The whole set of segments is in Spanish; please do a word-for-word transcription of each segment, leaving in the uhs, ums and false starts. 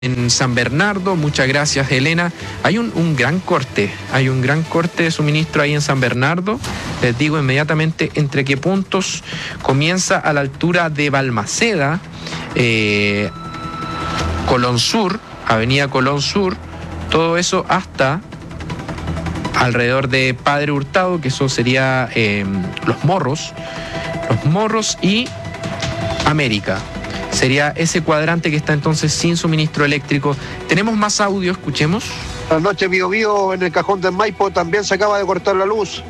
En San Bernardo, muchas gracias Elena. Hay un, un gran corte, hay un gran corte de suministro ahí en San Bernardo. Les digo inmediatamente entre qué puntos. Comienza a la altura de Balmaceda, eh, Colón Sur, Avenida Colón Sur, todo eso hasta alrededor de Padre Hurtado, que eso sería eh, Los Morros, Los Morros y América. Sería ese cuadrante que está entonces sin suministro eléctrico. Tenemos más audio, escuchemos. Buenas noches, Bío Bío, en el cajón del Maipo también se acaba de cortar la luz.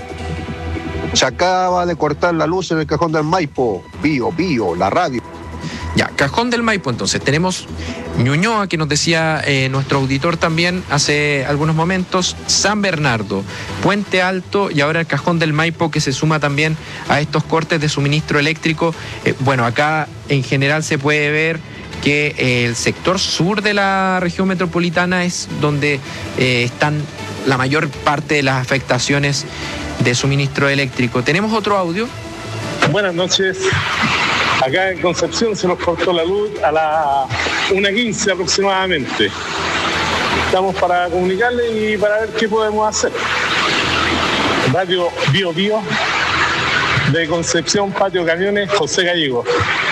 Se acaba de cortar la luz en el cajón del Maipo. Bío Bío, la radio. Ya, cajón del Maipo entonces. Tenemos Ñuñoa, que nos decía eh, nuestro auditor también hace algunos momentos, San Bernardo, Puente Alto y ahora el cajón del Maipo, que se suma también a estos cortes de suministro eléctrico. Eh, bueno, acá en general se puede ver que eh, el sector sur de la región metropolitana es donde eh, están la mayor parte de las afectaciones de suministro eléctrico. ¿Tenemos otro audio? Buenas noches. Acá en Concepción se nos cortó la luz a las una quince aproximadamente. Estamos para comunicarle y para ver qué podemos hacer. Radio Bío Bío de Concepción, Patio Camiones, José Gallego.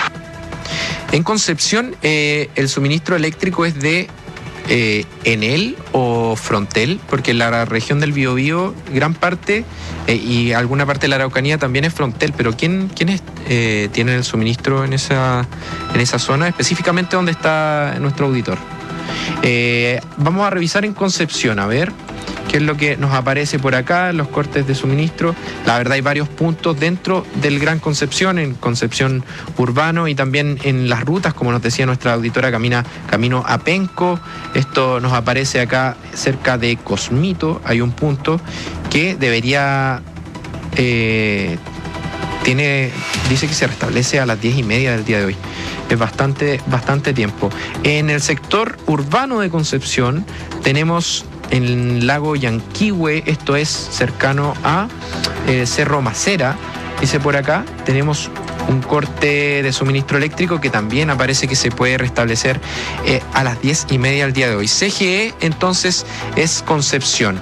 En Concepción, eh, el suministro eléctrico es de eh, Enel o Frontel, porque en la región del Biobío, gran parte eh, y alguna parte de la Araucanía también es Frontel, pero ¿quién, quiénes eh, tienen el suministro en esa, en esa zona, específicamente donde está nuestro auditor? Eh, vamos a revisar en Concepción, a ver qué es lo que nos aparece por acá, los cortes de suministro. La verdad hay varios puntos dentro del Gran Concepción, en Concepción Urbano y también en las rutas, como nos decía nuestra auditora, camina camino a Penco. Esto nos aparece acá cerca de Cosmito, hay un punto que debería... Eh, tiene, dice que se restablece a las diez y media del día de hoy. Es bastante, bastante tiempo. En el sector urbano de Concepción tenemos en el lago Yanquihue, esto es cercano a eh, Cerro Macera, dice por acá, tenemos un corte de suministro eléctrico que también aparece que se puede restablecer eh, a las diez y media del día de hoy. C G E entonces es Concepción.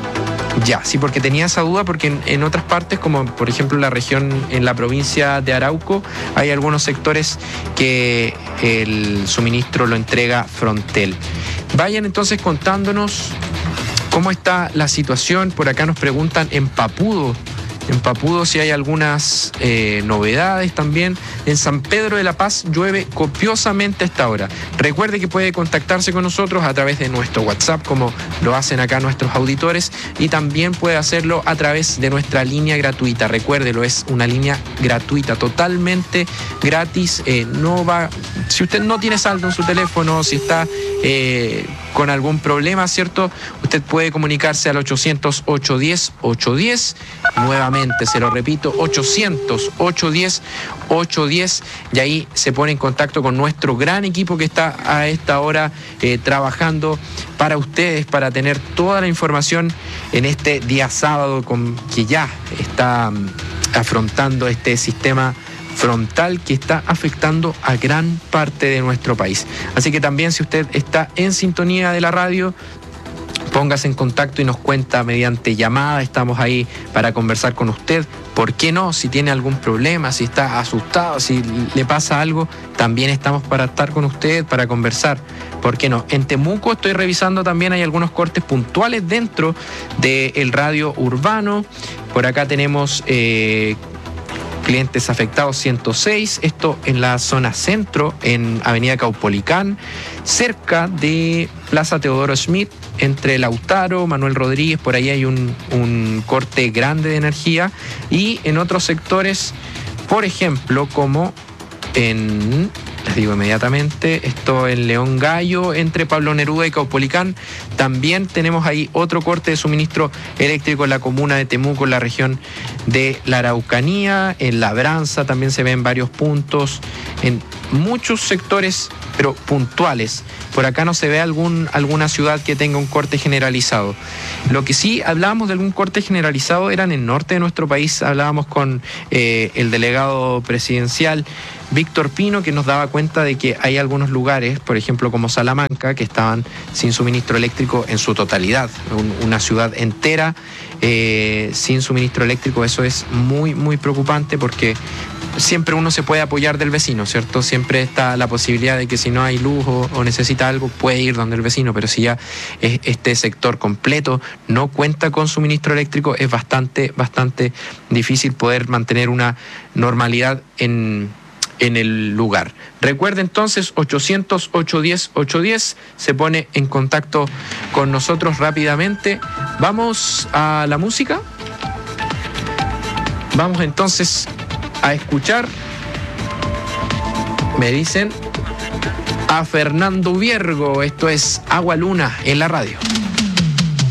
Ya, sí, porque tenía esa duda, porque en, en otras partes, como por ejemplo la región, en la provincia de Arauco, hay algunos sectores que el suministro lo entrega Frontel. Vayan entonces contándonos cómo está la situación. Por acá nos preguntan en Papudo, en Papudo si hay algunas eh, novedades también. En San Pedro de la Paz llueve copiosamente a esta hora. Recuerde que puede contactarse con nosotros a través de nuestro WhatsApp, como lo hacen acá nuestros auditores, y también puede hacerlo a través de nuestra línea gratuita. Recuérdelo, es una línea gratuita, totalmente gratis. Eh, no va, si usted no tiene saldo en su teléfono, si está eh, con algún problema, ¿cierto? Usted puede comunicarse al ochocientos, ochocientos diez, ochocientos diez. Nuevamente, se lo repito, ochocientos, ochocientos diez, ochocientos diez, y ahí se pone en contacto con nuestro gran equipo que está a esta hora eh, trabajando para ustedes, para tener toda la información en este día sábado, con, que ya está um, afrontando este sistema frontal que está afectando a gran parte de nuestro país. Así que también, si usted está en sintonía de la radio, póngase en contacto y nos cuenta mediante llamada. Estamos ahí para conversar con usted. ¿Por qué no? Si tiene algún problema, si está asustado, si le pasa algo, también estamos para estar con usted, para conversar. ¿Por qué no? En Temuco estoy revisando también, hay algunos cortes puntuales dentro del radio urbano. Por acá tenemos... Eh, clientes afectados ciento seis, esto en la zona centro, en Avenida Caupolicán, cerca de Plaza Teodoro Schmidt, entre Lautaro, Manuel Rodríguez, por ahí hay un, un corte grande de energía, y en otros sectores, por ejemplo, como en... les digo inmediatamente, esto en León Gallo, entre Pablo Neruda y Caupolicán, también tenemos ahí otro corte de suministro eléctrico en la comuna de Temuco, en la región de la Araucanía. En Labranza también se ven varios puntos, en muchos sectores, pero puntuales. Por acá no se ve algún, alguna ciudad que tenga un corte generalizado. Lo que sí hablábamos de algún corte generalizado era en el norte de nuestro país. Hablábamos con eh, el delegado presidencial Víctor Pino, que nos daba cuenta de que hay algunos lugares, por ejemplo como Salamanca, que estaban sin suministro eléctrico en su totalidad. Un, una ciudad entera eh, sin suministro eléctrico. Eso es muy, muy preocupante, porque siempre uno se puede apoyar del vecino, ¿cierto? Siempre está la posibilidad de que si no hay luz o, o necesita algo, puede ir donde el vecino, pero si ya es, este sector completo no cuenta con suministro eléctrico, es bastante, bastante difícil poder mantener una normalidad en... en el lugar. Recuerde entonces, ochocientos, ochocientos diez, ochocientos diez, se pone en contacto con nosotros rápidamente. Vamos a la música. Vamos entonces a escuchar, me dicen, a Fernando Viergo. Esto es Agua Luna en la radio.